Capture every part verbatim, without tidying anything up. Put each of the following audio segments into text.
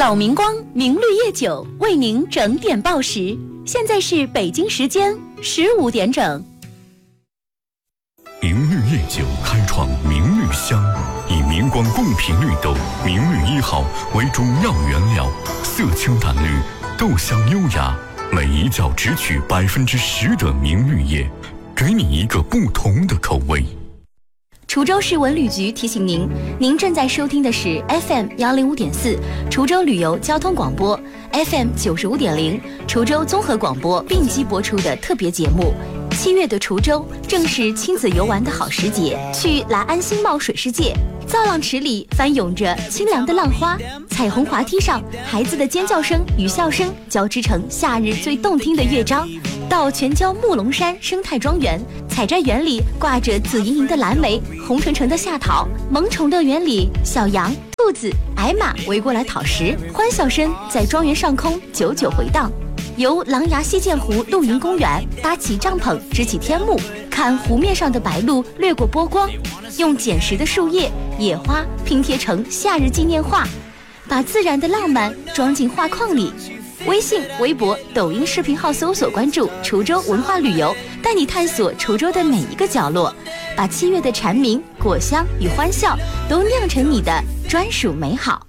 老明光明绿叶酒为您整点报时，现在是北京时间十五点整。 明绿叶酒开创明绿香，以明光贡品绿豆明绿一号为主要原料，色清淡绿，豆香优雅，每一角只取百分之十的明绿叶，给你一个不同的口味。 滁州市文旅局提醒您，您正在收听的是 F M 幺零五点四滁州旅游交通广播 ，F M 九十五点零滁州综合广播并机播出的特别节目。七月的滁州正是亲子游玩的好时节，去来安新茂水世界，造浪池里翻涌着清凉的浪花，彩虹滑梯上孩子的尖叫声与笑声交织成夏日最动听的乐章。到全椒木龙山生态庄园，采摘园里挂着紫莹莹的蓝莓，红橙橙的夏桃，萌宠乐园里小羊、兔子、矮马围过来讨食，欢笑声在庄园上空久久回荡。由狼牙溪涧湖露营公园搭起帐篷，支起天幕，看湖面上的白鹭掠过波光，用捡拾的树叶、野花拼贴成夏日纪念画，把自然的浪漫装进画框里。微信、微博、抖音视频号搜索关注滁州文化旅游，带你探索滁州的每一个角落，把七月的蝉鸣、果香与欢笑都酿成你的专属美好。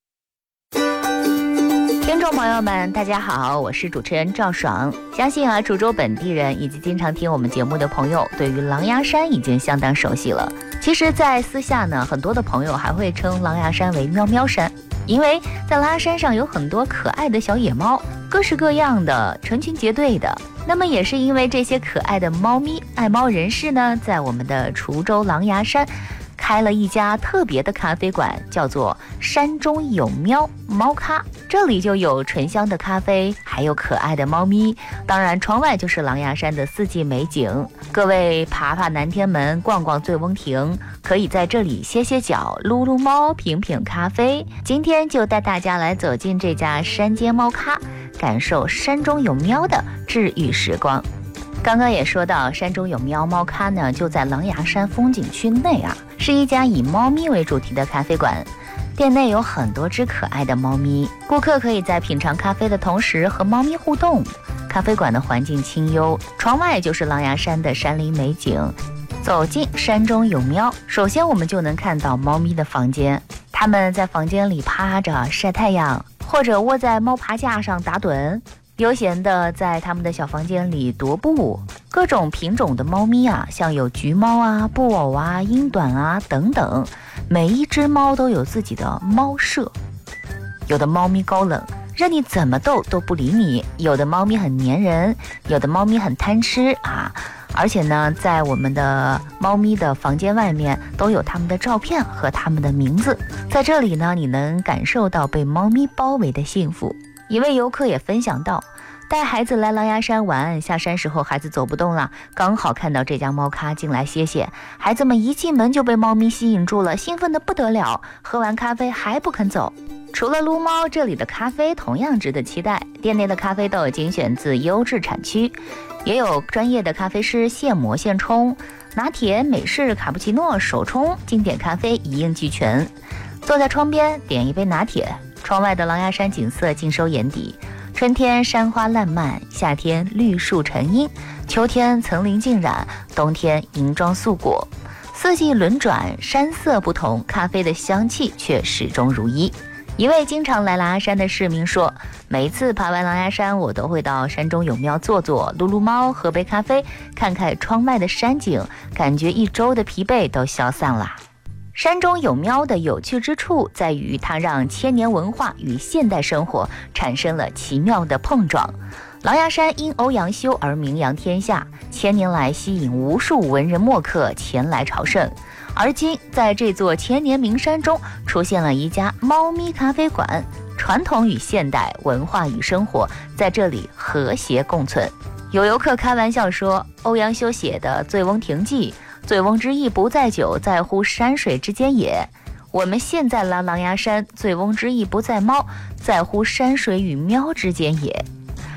听众朋友们大家好，我是主持人赵爽。相信啊，滁州本地人以及经常听我们节目的朋友对于狼牙山已经相当熟悉了。其实在私下呢，很多的朋友还会称狼牙山为喵喵山，因为在狼牙山上有很多可爱的小野猫，各式各样的，成群结队的。那么也是因为这些可爱的猫咪，爱猫人士呢，在我们的滁州狼牙山开了一家特别的咖啡馆，叫做山中有喵猫咖。这里就有醇香的咖啡，还有可爱的猫咪，当然窗外就是狼牙山的四季美景。各位爬爬南天门，逛逛醉翁亭，可以在这里歇歇脚，撸撸猫，品品咖啡。今天就带大家来走进这家山间猫咖，感受山中有喵的治愈时光。刚刚也说到，山中有喵猫咖呢，就在狼牙山风景区内啊，是一家以猫咪为主题的咖啡馆。店内有很多只可爱的猫咪，顾客可以在品尝咖啡的同时和猫咪互动。咖啡馆的环境清幽，窗外就是狼牙山的山林美景。走进山中有喵，首先我们就能看到猫咪的房间，它们在房间里趴着晒太阳，或者窝在猫爬架上打盹，悠闲地在他们的小房间里踱步。各种品种的猫咪啊，像有橘猫啊、布偶啊、英短啊等等，每一只猫都有自己的猫舍。有的猫咪高冷，任你怎么逗都不理你；有的猫咪很粘人，有的猫咪很贪吃啊。而且呢，在我们的猫咪的房间外面都有它们的照片和它们的名字。在这里呢，你能感受到被猫咪包围的幸福。一位游客也分享到，带孩子来狼牙山玩，下山时候孩子走不动了，刚好看到这家猫咖，进来歇歇。孩子们一进门就被猫咪吸引住了，兴奋得不得了，喝完咖啡还不肯走。除了撸猫，这里的咖啡同样值得期待。店内的咖啡豆精选自优质产区，也有专业的咖啡师现磨现冲，拿铁、美式、卡布奇诺、手冲，经典咖啡一应俱全。坐在窗边点一杯拿铁，窗外的狼牙山景色尽收眼底。春天山花烂漫，夏天绿树成荫，秋天层林尽染，冬天银装素裹。四季轮转，山色不同，咖啡的香气却始终如一。一位经常来狼牙山的市民说，每一次爬完狼牙山，我都会到山中有喵坐坐，撸撸猫，喝杯咖啡，看看窗外的山景，感觉一周的疲惫都消散了。山中有喵的有趣之处在于，它让千年文化与现代生活产生了奇妙的碰撞。狼牙山因欧阳修而名扬天下，千年来吸引无数文人墨客前来朝圣。而今在这座千年名山中出现了一家猫咪咖啡馆，传统与现代，文化与生活在这里和谐共存。有游客开玩笑说，欧阳修写的《醉翁亭记》，醉翁之意不在酒，在乎山水之间也。我们现在来狼牙山，醉翁之意不在猫，在乎山水与喵之间也。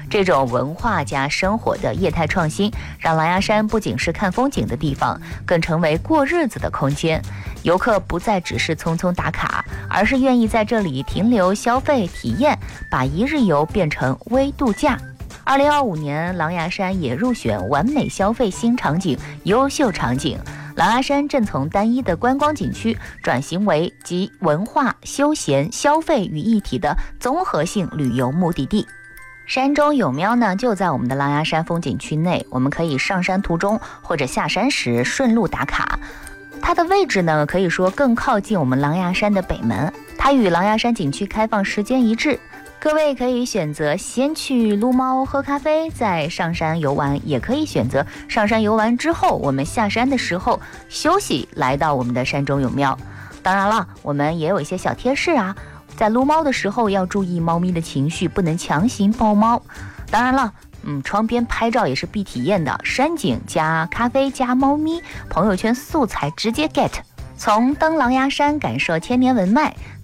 这种文化加生活的业态创新，让狼牙山不仅是看风景的地方，更成为过日子的空间。游客不再只是匆匆打卡，而是愿意在这里停留、消费、体验，把一日游变成微度假。二零二五年，狼牙山也入选完美消费新场景、优秀场景。狼牙山正从单一的观光景区转型为集文化、休闲、消费于一体的综合性旅游目的地。山中有喵呢，就在我们的狼牙山风景区内，我们可以上山途中或者下山时顺路打卡。它的位置呢，可以说更靠近我们狼牙山的北门，它与狼牙山景区开放时间一致。各位可以选择先去撸猫喝咖啡，再上山游玩，也可以选择上山游玩之后，我们下山的时候休息，来到我们的山中有喵。当然了，我们也有一些小贴士啊，在撸猫的时候要注意猫咪的情绪，不能强行抱猫。当然了，嗯，窗边拍照也是必体验的，山景加咖啡加猫咪，朋友圈素材直接 get。从登狼牙山感受千年文脉，